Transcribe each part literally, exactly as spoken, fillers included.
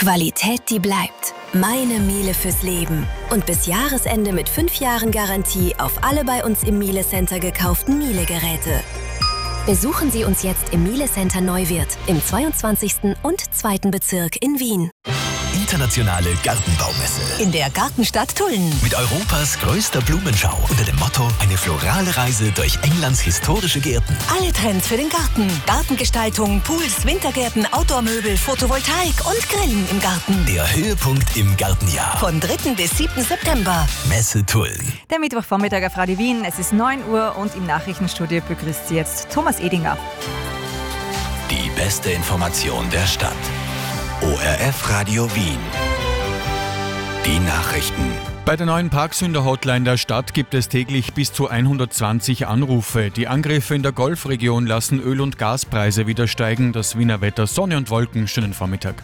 Qualität, die bleibt. Meine Miele fürs Leben. Und bis Jahresende mit fünf Jahren Garantie auf alle bei uns im Miele Center gekauften Miele-Geräte. Besuchen Sie uns jetzt im Miele Center Neuwirth im zweiundzwanzigsten und zweiten Bezirk in Wien. Internationale Gartenbaumesse. In der Gartenstadt Tulln. Mit Europas größter Blumenschau unter dem Motto eine florale Reise durch Englands historische Gärten. Alle Trends für den Garten. Gartengestaltung, Pools, Wintergärten, Outdoor-Möbel, Photovoltaik und Grillen im Garten. Der Höhepunkt im Gartenjahr. Von dritten bis siebten September. Messe Tulln. Der Mittwochvormittag auf Radio Wien. Es ist neun Uhr und im Nachrichtenstudio begrüßt Sie jetzt Thomas Edinger. Die beste Information der Stadt. O R F Radio Wien. Die Nachrichten. Bei der neuen Parksünder-Hotline der Stadt gibt es täglich bis zu hundertzwanzig Anrufe. Die Angriffe in der Golfregion lassen Öl- und Gaspreise wieder steigen. Das Wiener Wetter: Sonne und Wolken, schönen Vormittag.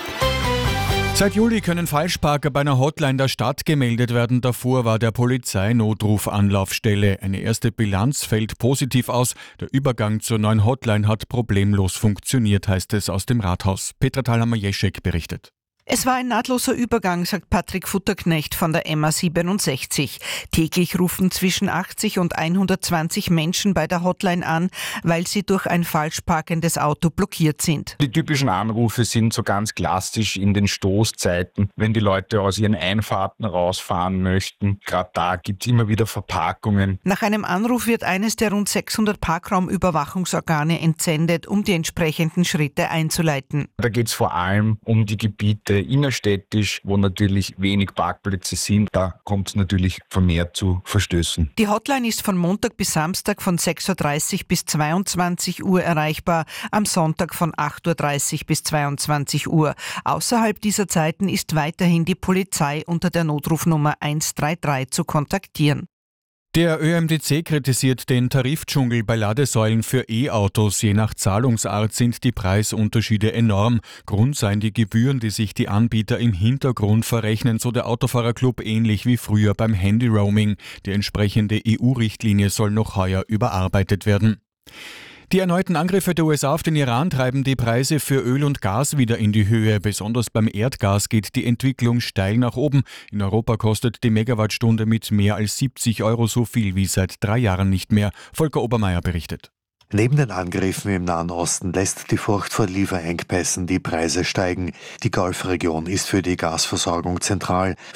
Seit Juli können Falschparker bei einer Hotline der Stadt gemeldet werden. Davor war der Polizeinotruf Anlaufstelle. Eine erste Bilanz fällt positiv aus. Der Übergang zur neuen Hotline hat problemlos funktioniert, heißt es aus dem Rathaus. Petra Thalhammer-Jeschek berichtet. Es war ein nahtloser Übergang, sagt Patrick Futterknecht von der M A siebenundsechzig. Täglich rufen zwischen achtzig und hundertzwanzig Menschen bei der Hotline an, weil sie durch ein falsch parkendes Auto blockiert sind. Die typischen Anrufe sind so ganz klassisch in den Stoßzeiten, wenn die Leute aus ihren Einfahrten rausfahren möchten. Gerade da gibt es immer wieder Verparkungen. Nach einem Anruf wird eines der rund sechshundert Parkraumüberwachungsorgane entsendet, um die entsprechenden Schritte einzuleiten. Da geht es vor allem um die Gebiete innerstädtisch, wo natürlich wenig Parkplätze sind. Da kommt es natürlich vermehrt zu Verstößen. Die Hotline ist von Montag bis Samstag von sechs Uhr dreißig bis zweiundzwanzig Uhr erreichbar, am Sonntag von acht Uhr dreißig bis zweiundzwanzig Uhr. Außerhalb dieser Zeiten ist weiterhin die Polizei unter der Notrufnummer eins drei drei zu kontaktieren. Der Ö M D C kritisiert den Tarifdschungel bei Ladesäulen für E-Autos. Je nach Zahlungsart sind die Preisunterschiede enorm. Grund seien die Gebühren, die sich die Anbieter im Hintergrund verrechnen, so der Autofahrerclub, ähnlich wie früher beim Handy-Roaming. Die entsprechende E U-Richtlinie soll noch heuer überarbeitet werden. Die erneuten Angriffe der U S A auf den Iran treiben die Preise für Öl und Gas wieder in die Höhe. Besonders beim Erdgas geht die Entwicklung steil nach oben. In Europa kostet die Megawattstunde mit mehr als siebzig Euro so viel wie seit drei Jahren nicht mehr. Volker Obermeier berichtet. Neben den Angriffen im Nahen Osten lässt die Furcht vor Lieferengpässen die Preise steigen. Die Golfregion ist für die Gasversorgung zentral.